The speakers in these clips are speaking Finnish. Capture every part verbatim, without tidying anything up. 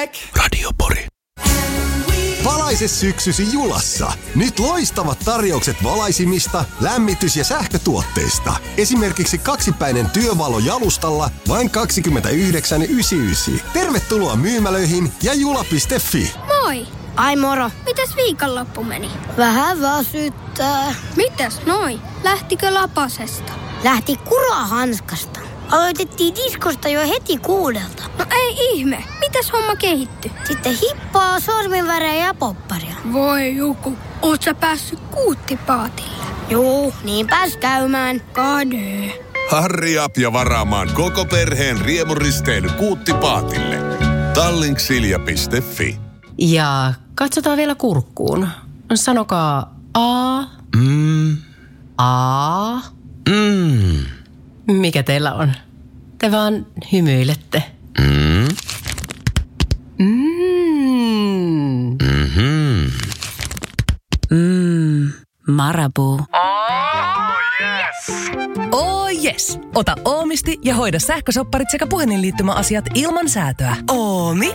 check. Radio Pori. Valaise syksysi Julassa. Nyt loistavat tarjoukset valaisimista, lämmitys- ja sähkötuotteista. Esimerkiksi kaksipäinen työvalo jalustalla vain kaksikymmentäyhdeksän pilkku yhdeksänkymmentäyhdeksän. Tervetuloa myymälöihin ja jula piste fi. Moi! Ai moro! Mitäs viikonloppu meni? Vähän väsyttää. Mitäs noi? Lähtikö lapasesta? Lähti kurahanskasta. Aloitettiin diskosta jo heti kuudelta. No ei ihme. Mitäs homma kehittyi? Sitten hippaa, sorminvärejä ja popparia. Voi Juku, oot sä päässyt kuuttipaatille? Juu, niin pääs käymään. Kade. Hurry up ja varaamaan koko perheen riemuristeily Kuuttipaatille. Tallinksilja piste fi. Ja katsotaan vielä kurkkuun. Sanokaa A. Mm. A. Mm. Mikä teillä on? Te vaan hymyilette. Mm. Mm. Mm-hmm. Mmm, Marabou. Oh, yes! Oh, yes! Ota Oomisti ja hoida sähkösopparit sekä puhelinliittymäasiat ilman säätöä. Oomi?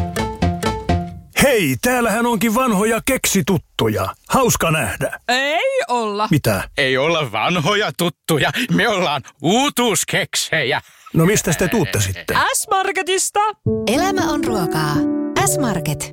Hei, täällähän onkin vanhoja keksituttuja. Hauska nähdä. Ei olla. Mitä? Ei olla vanhoja tuttuja. Me ollaan uutuuskeksejä. No mistä te tuutte sitten? S-Marketista. Elämä on ruokaa. S-Market.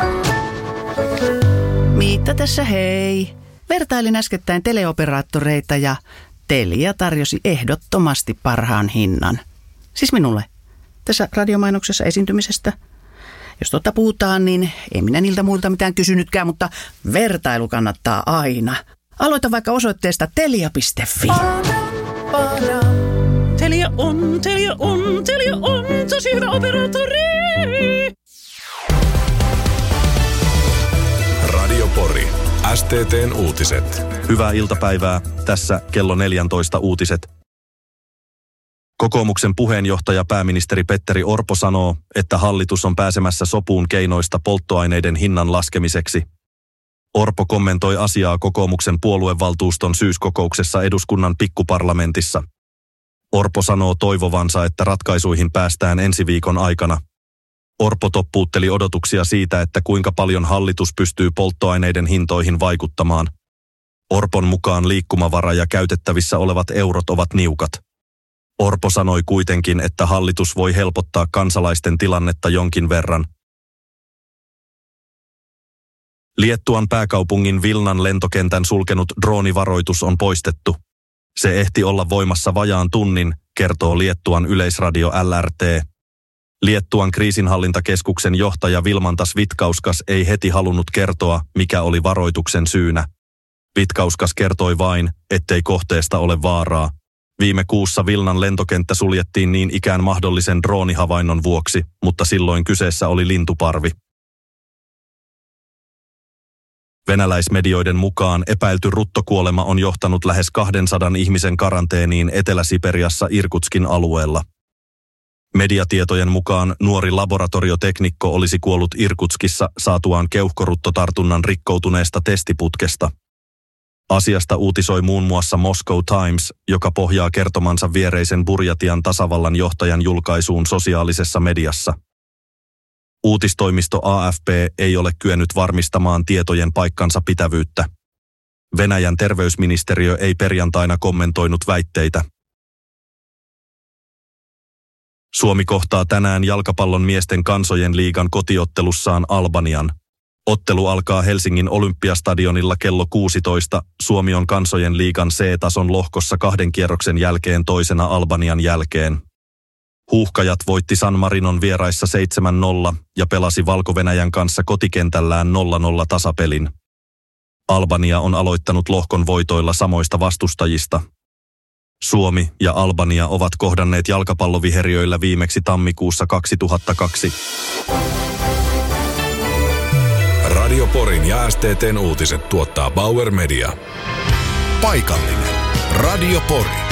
Miitta tässä hei. Vertailin äskettäin teleoperaattoreita ja Telia tarjosi ehdottomasti parhaan hinnan. Siis minulle. Tässä radiomainoksessa esiintymisestä. Jos totta puhutaan, niin ei minä niiltä muilta mitään kysynytkään, mutta vertailu kannattaa aina. Aloita vaikka osoitteesta telia piste fi. Telia on, Telia on, Telia on, tosi hyvä operaattori. Radio Pori. S T T:n uutiset. Hyvää iltapäivää. Tässä kello neljätoista uutiset. Kokoomuksen puheenjohtaja pääministeri Petteri Orpo sanoo, että hallitus on pääsemässä sopuun keinoista polttoaineiden hinnan laskemiseksi. Orpo kommentoi asiaa kokoomuksen puoluevaltuuston syyskokouksessa eduskunnan pikkuparlamentissa. Orpo sanoo toivovansa, että ratkaisuihin päästään ensi viikon aikana. Orpo toppuutteli odotuksia siitä, että kuinka paljon hallitus pystyy polttoaineiden hintoihin vaikuttamaan. Orpon mukaan liikkumavara ja käytettävissä olevat eurot ovat niukat. Orpo sanoi kuitenkin, että hallitus voi helpottaa kansalaisten tilannetta jonkin verran. Liettuan pääkaupungin Vilnan lentokentän sulkenut droonivaroitus on poistettu. Se ehti olla voimassa vajaan tunnin, kertoo Liettuan yleisradio L R T. Liettuan kriisinhallintakeskuksen johtaja Vilmantas Vitkauskas ei heti halunnut kertoa, mikä oli varoituksen syynä. Vitkauskas kertoi vain, ettei kohteesta ole vaaraa. Viime kuussa Vilnan lentokenttä suljettiin niin ikään mahdollisen droonihavainnon vuoksi, mutta silloin kyseessä oli lintuparvi. Venäläismedioiden mukaan epäilty ruttokuolema on johtanut lähes kahdensadan ihmisen karanteeniin Etelä-Siperiassa Irkutskin alueella. Mediatietojen mukaan nuori laboratorioteknikko olisi kuollut Irkutskissa saatuaan keuhkoruttotartunnan rikkoutuneesta testiputkesta. Asiasta uutisoi muun muassa Moscow Times, joka pohjaa kertomansa viereisen Burjatian tasavallan johtajan julkaisuun sosiaalisessa mediassa. Uutistoimisto A F P ei ole kyennyt varmistamaan tietojen paikkansa pitävyyttä. Venäjän terveysministeriö ei perjantaina kommentoinut väitteitä. Suomi kohtaa tänään jalkapallon miesten kansojen liigan kotiottelussaan Albanian. Ottelu alkaa Helsingin Olympiastadionilla kello kuusitoista. Suomi on kansojen liigan C-tason lohkossa kahden kierroksen jälkeen toisena Albanian jälkeen. Huuhkajat voitti San Marinon vieraissa seitsemän nolla ja pelasi Valko-Venäjän kanssa kotikentällään nolla nolla tasapelin. Albania on aloittanut lohkon voitoilla samoista vastustajista. Suomi ja Albania ovat kohdanneet jalkapalloviheriöillä viimeksi tammikuussa kaksituhattakaksi. Radio Porin ja S T T:n uutiset tuottaa Bauer Media. Paikallinen Radio Pori.